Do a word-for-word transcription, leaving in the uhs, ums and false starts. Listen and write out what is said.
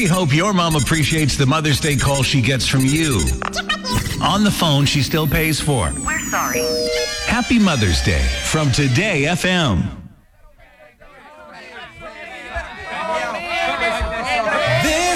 hope your mom appreciates the Mother's Day call she gets from you. On the phone she still pays for. We're sorry. Happy Mother's Day from Today F M.